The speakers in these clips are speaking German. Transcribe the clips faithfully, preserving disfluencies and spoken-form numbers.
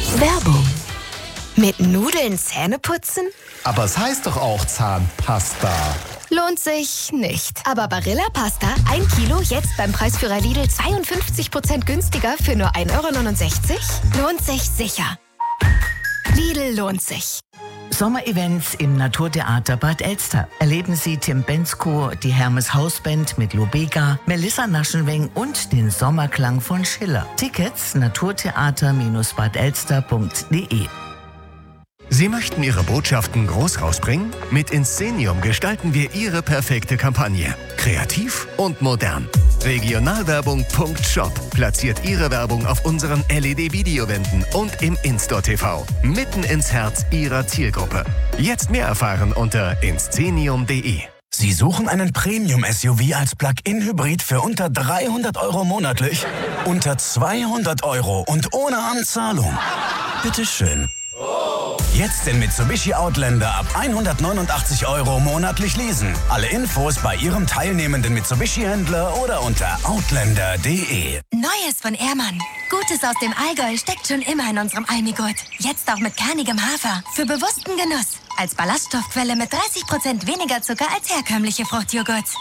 Werbung. Mit Nudeln Zähne putzen? Aber es heißt doch auch Zahnpasta. Lohnt sich nicht. Aber Barilla Pasta, ein Kilo, jetzt beim Preisführer Lidl zweiundfünfzig Prozent günstiger für nur ein Euro neunundsechzig? Lohnt sich sicher. Lidl lohnt sich. Sommerevents im Naturtheater Bad Elster. Erleben Sie Tim Bensko, die Hermes Hausband mit Lobega, Melissa Naschenweng und den Sommerklang von Schiller. Tickets naturtheater Bindestrich bad elster punkt de. Sie möchten Ihre Botschaften groß rausbringen? Mit Inscenium gestalten wir Ihre perfekte Kampagne. Kreativ und modern. Regionalwerbung punkt shop platziert Ihre Werbung auf unseren L E D-Videowänden und im In-Store T V. Mitten ins Herz Ihrer Zielgruppe. Jetzt mehr erfahren unter inscenium punkt de. Sie suchen einen Premium-S U V als Plug-in-Hybrid für unter dreihundert Euro monatlich? Unter zweihundert Euro und ohne Anzahlung? Bitteschön. Jetzt den Mitsubishi Outlander ab hundertneunundachtzig Euro monatlich leasen. Alle Infos bei Ihrem teilnehmenden Mitsubishi-Händler oder unter outlander punkt de. Neues von Ehrmann. Gutes aus dem Allgäu steckt schon immer in unserem Almigurt. Jetzt auch mit kernigem Hafer. Für bewussten Genuss. Als Ballaststoffquelle mit dreißig Prozent weniger Zucker als herkömmliche Fruchtjoghurts.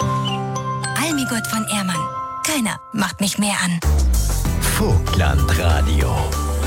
Almigurt von Ehrmann. Keiner macht mich mehr an. Vogtlandradio.